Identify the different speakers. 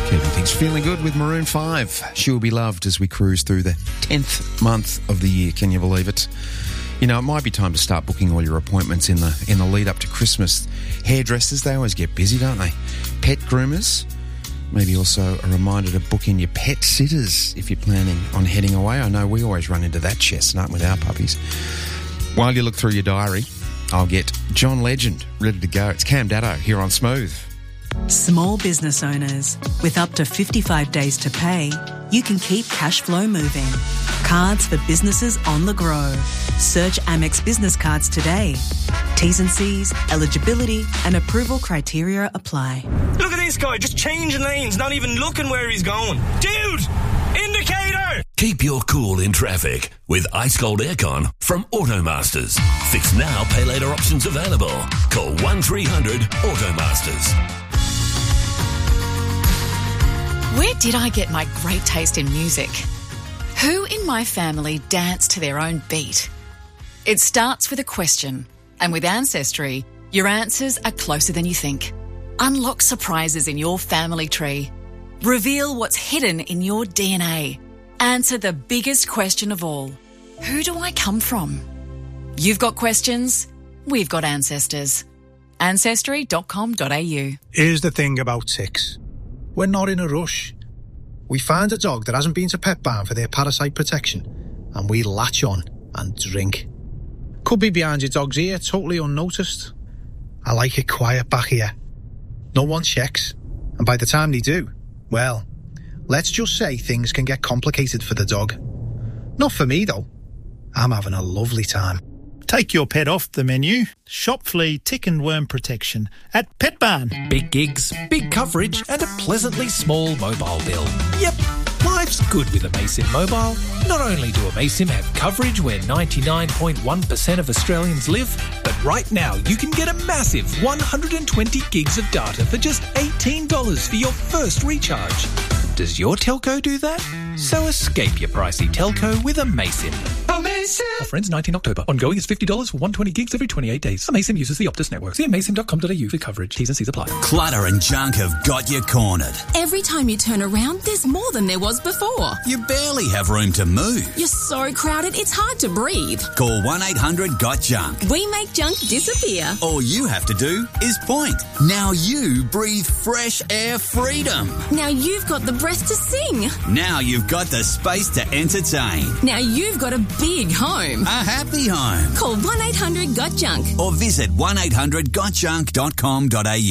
Speaker 1: Keeping things feeling good with Maroon 5. She Will Be Loved as we cruise through the 10th month of the year. Can you believe it? You know, it might be time to start booking all your appointments in the lead up to Christmas. Hairdressers, they always get busy, don't they? Pet groomers. Maybe also a reminder to book in your pet sitters if you're planning on heading away. I know we always run into that chestnut with our puppies. While you look through your diary, I'll get John Legend ready to go. It's Cam Datto here on Smooth.
Speaker 2: Small business owners, with up to 55 days to pay, you can keep cash flow moving. Cards for businesses on the go. Search Amex Business Cards today. T's and C's, eligibility and approval criteria apply.
Speaker 3: Look at this guy, just changing lanes, not even looking where he's going. Dude! Indicator!
Speaker 4: Keep your cool in traffic with Ice Cold Aircon from Automasters. Fix now, pay later options available. Call 1300 Automasters.
Speaker 5: Where did I get my great taste in music? Who in my family danced to their own beat? It starts with a question, and with Ancestry, your answers are closer than you think. Unlock surprises in your family tree. Reveal what's hidden in your DNA. Answer the biggest question of all. Who do I come from? You've got questions, we've got ancestors. Ancestry.com.au.
Speaker 6: Here's the thing about ticks. We're not in a rush. We find a dog that hasn't been to Pet Barn for their parasite protection, and we latch on and drink. Could be behind your dog's ear, totally unnoticed. I like it quiet back here. No one checks, and by the time they do, well, let's just say things can get complicated for the dog. Not for me, though. I'm having a lovely time.
Speaker 7: Take your pet off the menu. Shop flea, tick and worm protection at Pet Barn.
Speaker 8: Big gigs, big coverage and a pleasantly small mobile bill. Yep, life's good with Amaysim Mobile. Not only do Amaysim have coverage where 99.1% of Australians live, but right now you can get a massive 120 gigs of data for just $18 for your first recharge. Does your telco do that? So escape your pricey telco with Amaysim.
Speaker 3: Amazing!
Speaker 8: Offer ends 19 October. Ongoing is $50 for 120 gigs every 28 days. Amaysim uses the Optus network. See amaysim.com.au for coverage. T's and C's apply.
Speaker 9: Clutter and junk have got you cornered.
Speaker 10: Every time you turn around, there's more than there was before.
Speaker 9: You barely have room to move.
Speaker 10: You're so crowded, it's hard to breathe.
Speaker 9: Call 1-800-GOT-JUNK.
Speaker 10: We make junk disappear.
Speaker 9: All you have to do is point. Now you breathe fresh air freedom.
Speaker 10: Now you've got the breath to sing.
Speaker 9: Now you've got the space to entertain.
Speaker 10: Now you've got a big home.
Speaker 9: A happy home.
Speaker 10: Call 1-800-GOT-JUNK.
Speaker 9: Or visit 1-800-GOTJUNK.com.au.